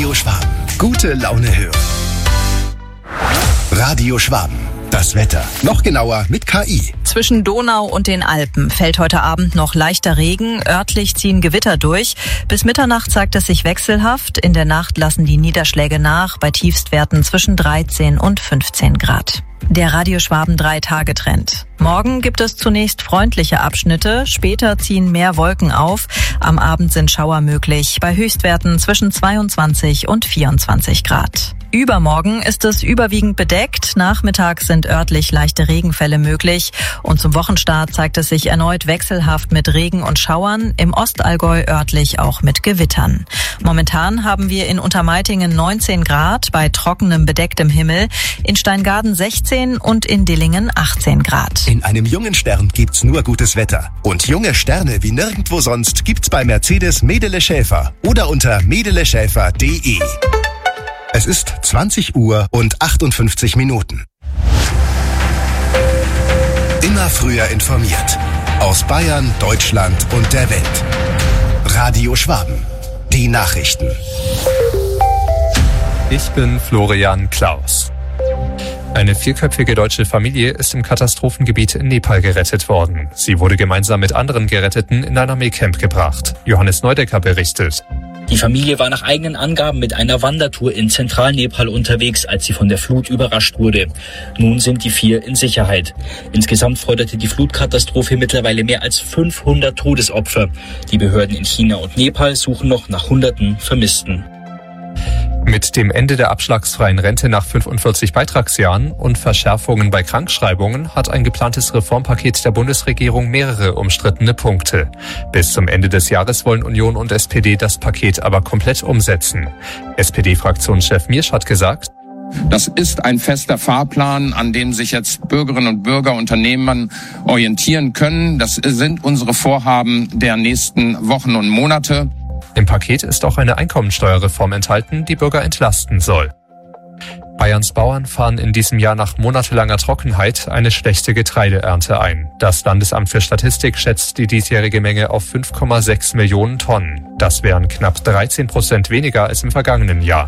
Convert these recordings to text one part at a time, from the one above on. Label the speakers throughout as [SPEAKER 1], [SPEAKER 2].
[SPEAKER 1] Radio Schwaben. Gute Laune hören. Radio Schwaben. Das Wetter. Noch genauer mit KI.
[SPEAKER 2] Zwischen Donau und den Alpen fällt heute Abend noch leichter Regen. Örtlich ziehen Gewitter durch. Bis Mitternacht zeigt es sich wechselhaft. In der Nacht lassen die Niederschläge nach, bei Tiefstwerten zwischen 13 und 15 Grad. Der Radio Schwaben 3-Tage-Trend. Morgen gibt es zunächst freundliche Abschnitte, später ziehen mehr Wolken auf. Am Abend sind Schauer möglich, bei Höchstwerten zwischen 22 und 24 Grad. Übermorgen ist es überwiegend bedeckt, nachmittags sind örtlich leichte Regenfälle möglich und zum Wochenstart zeigt es sich erneut wechselhaft mit Regen und Schauern, im Ostallgäu örtlich auch mit Gewittern. Momentan haben wir in Untermeitingen 19 Grad bei trockenem, bedecktem Himmel, in Steingaden 16 und in Dillingen 18 Grad.
[SPEAKER 1] In einem jungen Stern gibt's nur gutes Wetter. Und junge Sterne wie nirgendwo sonst gibt's bei Mercedes Medele Schäfer oder unter medeleschäfer.de. Es ist 20 Uhr und 58 Minuten. Immer früher informiert. Aus Bayern, Deutschland und der Welt. Radio Schwaben. Die Nachrichten.
[SPEAKER 3] Ich bin Florian Klaus. Eine 4-köpfige deutsche Familie ist im Katastrophengebiet in Nepal gerettet worden. Sie wurde gemeinsam mit anderen Geretteten in ein Armeecamp gebracht. Johannes Neudecker berichtet.
[SPEAKER 4] Die Familie war nach eigenen Angaben mit einer Wandertour in Zentralnepal unterwegs, als sie von der Flut überrascht wurde. Nun sind die 4 in Sicherheit. Insgesamt forderte die Flutkatastrophe mittlerweile mehr als 500 Todesopfer. Die Behörden in China und Nepal suchen noch nach Hunderten Vermissten.
[SPEAKER 3] Mit dem Ende der abschlagsfreien Rente nach 45 Beitragsjahren und Verschärfungen bei Krankschreibungen hat ein geplantes Reformpaket der Bundesregierung mehrere umstrittene Punkte. Bis zum Ende des Jahres wollen Union und SPD das Paket aber komplett umsetzen. SPD-Fraktionschef Miersch hat gesagt:
[SPEAKER 5] Das ist ein fester Fahrplan, an dem sich jetzt Bürgerinnen und Bürger, Unternehmen orientieren können. Das sind unsere Vorhaben der nächsten Wochen und Monate.
[SPEAKER 3] Im Paket ist auch eine Einkommensteuerreform enthalten, die Bürger entlasten soll. Bayerns Bauern fahren in diesem Jahr nach monatelanger Trockenheit eine schlechte Getreideernte ein. Das Landesamt für Statistik schätzt die diesjährige Menge auf 5,6 Millionen Tonnen. Das wären knapp 13% weniger als im vergangenen Jahr.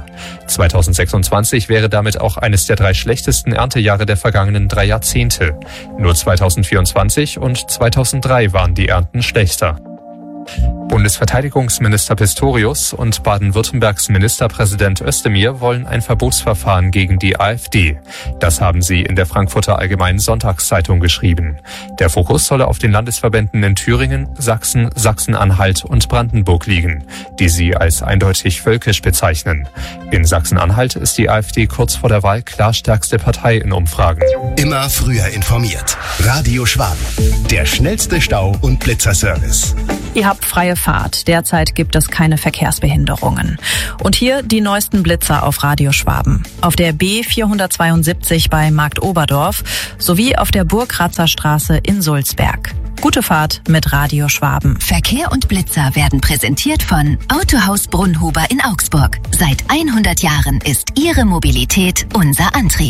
[SPEAKER 3] 2026 wäre damit auch eines der 3 schlechtesten Erntejahre der vergangenen 3 Jahrzehnte. Nur 2024 und 2003 waren die Ernten schlechter. Bundesverteidigungsminister Pistorius und Baden-Württembergs Ministerpräsident Özdemir wollen ein Verbotsverfahren gegen die AfD. Das haben sie in der Frankfurter Allgemeinen Sonntagszeitung geschrieben. Der Fokus solle auf den Landesverbänden in Thüringen, Sachsen, Sachsen-Anhalt und Brandenburg liegen, die sie als eindeutig völkisch bezeichnen. In Sachsen-Anhalt ist die AfD kurz vor der Wahl klar stärkste Partei in Umfragen.
[SPEAKER 1] Immer früher informiert. Radio Schwaben. Der schnellste Stau- und Blitzerservice.
[SPEAKER 2] Ihr habt freie Fahrt. Derzeit gibt es keine Verkehrsbehinderungen. Und hier die neuesten Blitzer auf Radio Schwaben. Auf der B472 bei Markt Oberdorf sowie auf der Burgratzer Straße in Sulzberg. Gute Fahrt mit Radio Schwaben.
[SPEAKER 6] Verkehr und Blitzer werden präsentiert von Autohaus Brunhuber in Augsburg. Seit 100 Jahren ist Ihre Mobilität unser Antrieb.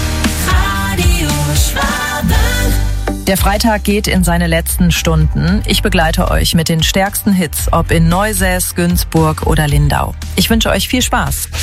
[SPEAKER 7] Radio Schwaben.
[SPEAKER 2] Der Freitag geht in seine letzten Stunden. Ich begleite euch mit den stärksten Hits, ob in Neusäß, Günzburg oder Lindau. Ich wünsche euch viel Spaß.